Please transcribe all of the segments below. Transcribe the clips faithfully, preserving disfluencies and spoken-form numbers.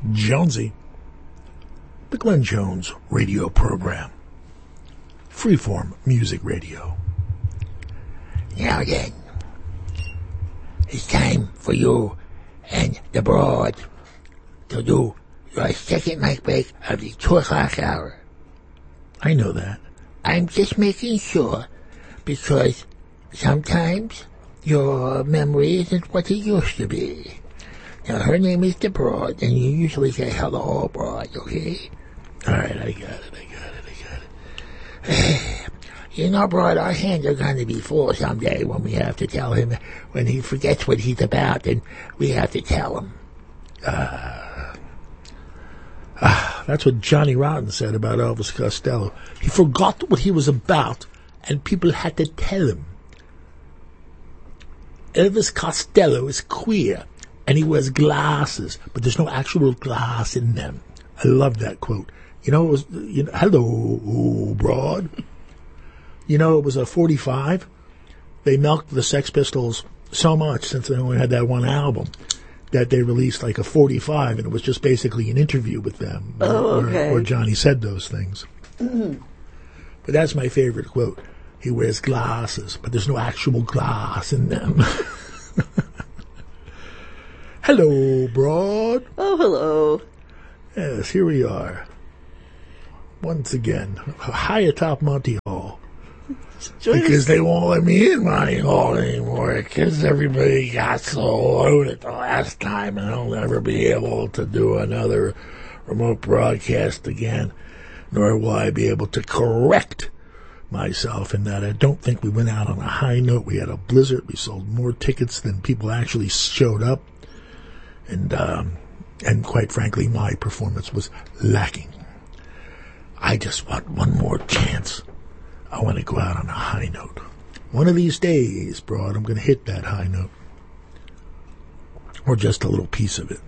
Jonesy. The Glenn Jones radio program. Freeform music radio. Now then, it's time for you and the broad to do your second mic break of the two o'clock hour. I know that. I'm just making sure, because sometimes your memory isn't what it used to be. Now, her name is the Broad, and you usually say hello, Broad, okay? All right, I got it, I got it, I got it. You know, Broad, our hands are going to be full someday when we have to tell him, when he forgets what he's about, and we have to tell him. Uh, uh, that's what Johnny Rotten said about Elvis Costello. He forgot what he was about, and people had to tell him. Elvis Costello is queer, and he wears glasses, but there's no actual glass in them. I love that quote. You know, it was, you know, hello, Broad. You know, it was a forty-five. They milked the Sex Pistols so much, since they only had that one album, that they released like a forty-five, and it was just basically an interview with them. Oh, where, okay. where Johnny said those things. Mm. But that's my favorite quote. He wears glasses, but there's no actual glass in them. Hello, Broad. Oh, hello. Yes, here we are. Once again, high atop Monty Hall. Join because us. they won't let me in Monty Hall anymore, because everybody got so loaded the last time, and I'll never be able to do another remote broadcast again, nor will I be able to correct myself in that I don't think we went out on a high note. We had a blizzard. We sold more tickets than people actually showed up. And, um, and quite frankly, my performance was lacking. I just want one more chance. I want to go out on a high note. One of these days, Broad, I'm going to hit that high note. Or just a little piece of it.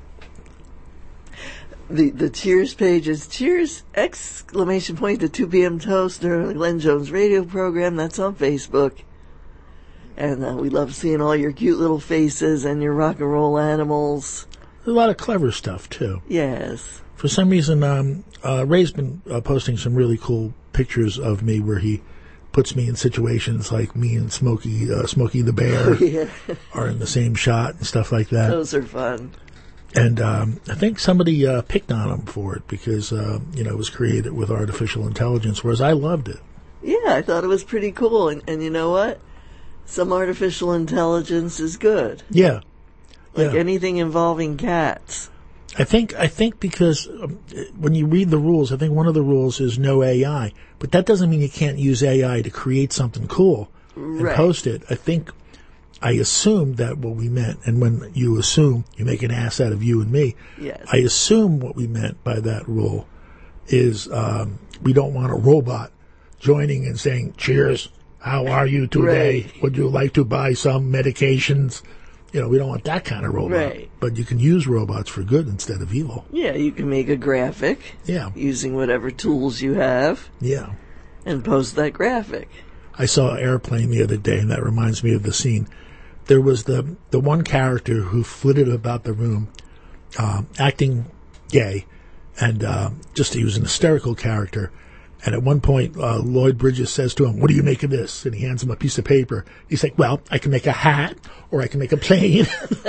The the Cheers page is Cheers exclamation point the two p.m. toast during the Glenn Jones radio program. That's on Facebook. And uh, we love seeing all your cute little faces and your rock and roll animals. There's a lot of clever stuff, too. Yes. For some reason, um, uh, Ray's been uh, posting some really cool pictures of me where he puts me in situations like me and Smokey, uh, Smokey the Bear Yeah. are in the same shot and stuff like that. Those are fun. And um, I think somebody uh, picked on him for it because, uh, you know, it was created with artificial intelligence, whereas I loved it. Yeah, I thought it was pretty cool. And, and you know what? Some artificial intelligence is good. Yeah. Like yeah. anything involving cats. I think I think because um, when you read the rules, I think one of the rules is no A I. But that doesn't mean you can't use A I to create something cool and Right. post it. I think I assumed that what we meant, and when you assume, you make an ass out of you and me. Yes. I assume what we meant by that rule is um, we don't want a robot joining and saying, cheers, how are you today? Right. Would you like to buy some medications? You know, we don't want that kind of robot. Right. But you can use robots for good instead of evil. Yeah, you can make a graphic. Yeah. Using whatever tools you have. Yeah. And post that graphic. I saw Airplane the other day, and that reminds me of the scene. There was the the one character who flitted about the room, um, acting gay, and uh, just he was an hysterical character. And at one point, uh, Lloyd Bridges says to him, "What do you make of this?" And he hands him a piece of paper. He's like, "Well, I can make a hat, or I can make a plane."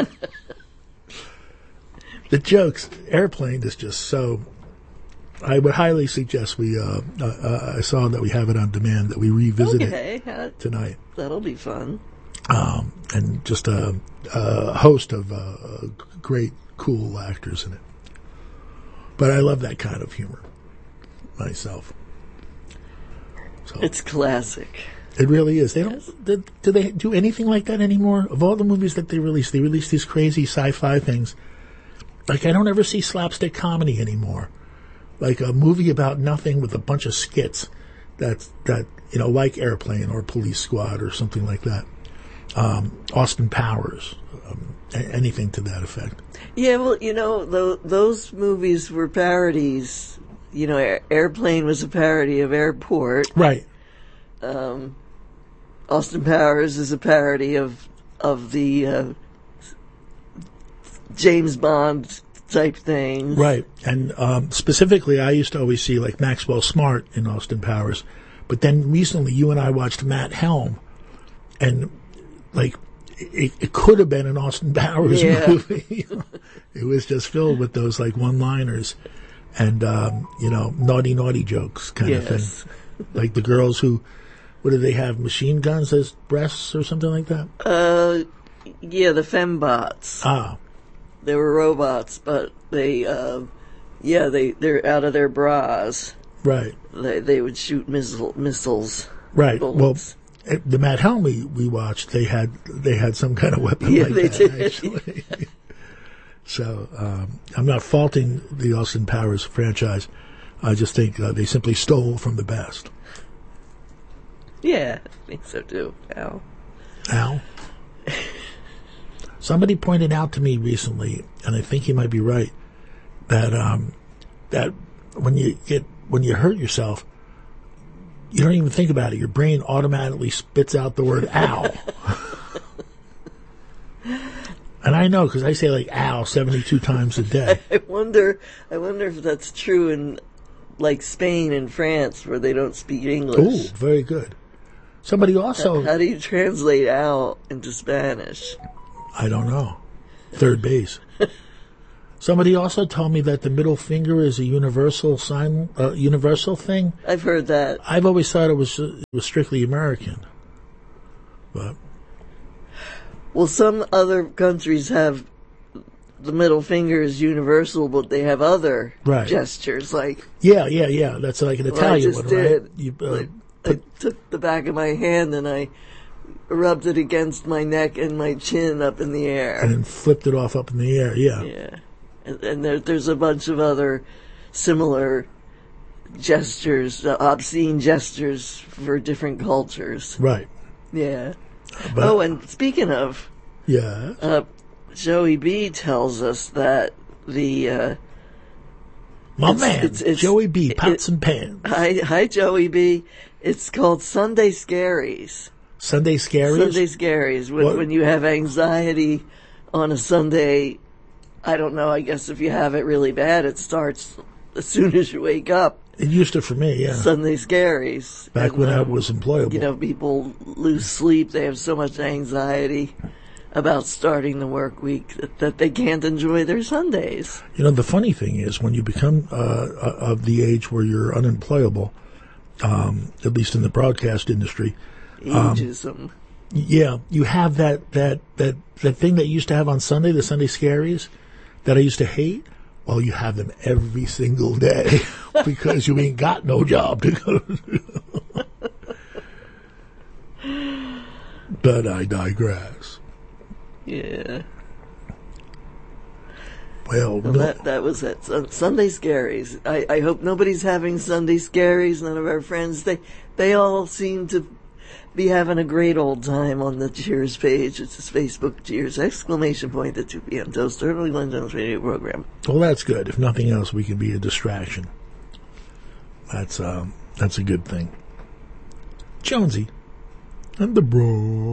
The jokes, Airplane is just so. I would highly suggest we. Uh, uh, uh, I saw that we have it on demand. That we revisit Okay, it tonight. That'll be fun. Um, and just a, a host of uh, great, cool actors in it. But I love that kind of humor myself. So It's classic. it really is. They don't. Yes. Do, do they do anything like that anymore? Of all the movies that they release, they release these crazy sci-fi things. Like I don't ever see slapstick comedy anymore. Like a movie about nothing with a bunch of skits. That's that you know, like Airplane or Police Squad or something like that. Um, Austin Powers, um, a- anything to that effect. Yeah, well, you know, th- those movies were parodies. You know, Air- Airplane was a parody of Airport. Right. Um, Austin Powers is a parody of of the uh, James Bond type things. Right. And um, specifically, I used to always see like Maxwell Smart in Austin Powers. But then recently, you and I watched Matt Helm. And like, it, it could have been an Austin Powers Yeah. movie. It was just filled with those like one-liners and, um, you know, naughty, naughty jokes kind of Yes. thing. Like the girls who, what do they have, machine guns as breasts or something like that? Uh, yeah, the fembots. Ah, They were robots, but they, uh, yeah, they, they're out of their bras. right, They, they would shoot missile, missiles. right. Bullets. Well, the Matt Helm we, we watched, they had they had some kind of weapon Yeah, like they that, did. actually. So um, I'm not faulting the Austin Powers franchise. I just think uh, they simply stole from the best. Yeah, I think so too. Al. Al? Somebody pointed out to me recently, and I think he might be right, that um, that when you get when you hurt yourself, you don't even think about it. Your brain automatically spits out the word "ow." And I know because I say like "ow" seventy-two times a day. I wonder, I wonder if that's true in, like, Spain and France, where they don't speak Ooh, English. very good. Somebody also, How do you translate "ow" into Spanish? I don't know, third base. Somebody also told me that the middle finger is a universal sign, uh, universal thing. I've heard that. I've always thought it was it was strictly American, but Well, some other countries have the middle finger is universal, but they have other Right. gestures. Like, yeah, yeah, yeah. That's like an well, I Italian just one, did. right? You, uh, Like, I took the back of my hand and I rubbed it against my neck and my chin up in the air. and then flipped it off up in the air. Yeah, Yeah. And, and there, there's a bunch of other similar gestures, uh, obscene gestures for different cultures. right. Yeah. But, Oh, and speaking of, yeah, uh, Joey B tells us that the, uh, my it's- man, it's- it's- Joey B, it- pots and pans. hi, hi Joey B, it's called Sunday Scaries. Sunday Scaries. Sunday Scaries. When, What? when you have anxiety on a Sunday, I don't know, I guess if you have it really bad, it starts as soon as you wake up. It used to for me, yeah. Sunday Scaries. Back And, when I um, was employable. You know, people lose sleep. They have so much anxiety about starting the work week that, that they can't enjoy their Sundays. You know, the funny thing is when you become uh, of the age where you're unemployable, um, at least in the broadcast industry, Ageism. yeah, you have that, that, that, that thing that you used to have on Sunday, the Sunday Scaries, that I used to hate. Well, you have them every single day because you ain't got no job to go to. But I digress. Yeah. Well, Well, no, that, that was it. Sun- Sunday Scaries. I, I hope nobody's having Sunday Scaries. None of our friends. They, they all seem to be having a great old time on the Cheers page. It's his Facebook Cheers exclamation point at two p.m. Toast Early Glenn Jones radio program. well, that's good. If nothing else, we can be a distraction. That's um, that's a good thing. Jonesy, and the bro.